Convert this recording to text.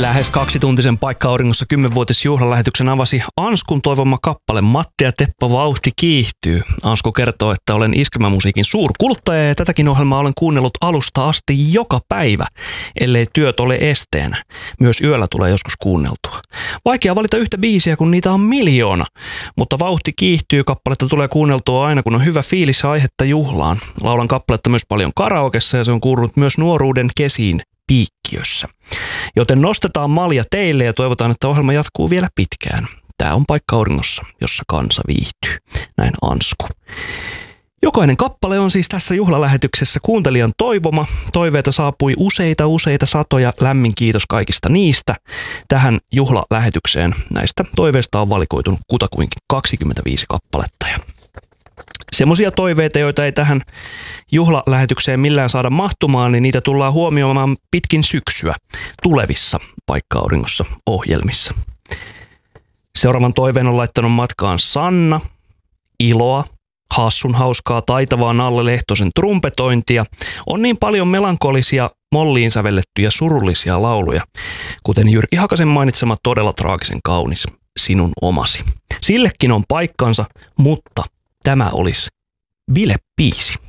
Lähes 2-tuntisen Paikka-auringossa 10-vuotisjuhlalähetyksen avasi Anskun toivoma kappale Matti ja Teppo vauhti kiihtyy. Ansku kertoo, että olen iskelmämusiikin suurkuluttaja ja tätäkin ohjelmaa olen kuunnellut alusta asti joka päivä, ellei työt ole esteenä. Myös yöllä tulee joskus kuunneltua. Vaikea valita yhtä biisiä, kun niitä on miljoona, mutta vauhti kiihtyy kappaletta tulee kuunneltua aina, kun on hyvä fiilis ja aihetta juhlaan. Laulan kappaletta myös paljon karaokessa ja se on kuulunut myös nuoruuden kesiin piikkiössä. Joten nostetaan malja teille ja toivotaan, että ohjelma jatkuu vielä pitkään. Tää on Paikka-auringossa, jossa kansa viihtyy. Näin Ansku. Jokainen kappale on siis tässä juhlalähetyksessä kuuntelijan toivoma. Toiveita saapui useita satoja. Lämmin kiitos kaikista niistä. Tähän juhlalähetykseen näistä toiveista on valikoitunut kutakuinkin 25 kappaletta. Semmoisia toiveita, joita ei tähän juhlalähetykseen millään saada mahtumaan, niin niitä tullaan huomioimaan pitkin syksyä tulevissa Paikka-auringossa ohjelmissa. Seuraavan toiveen on laittanut matkaan Sanna, iloa, hassun hauskaa taitavaa Nalle Lehtosen trumpetointia. On niin paljon melankolisia, molliin sävellettyjä surullisia lauluja, kuten Jyrki Hakasen mainitsema todella traagisen kaunis Sinun omasi. Sillekin on paikkansa, mutta tämä olisi bilebiisi.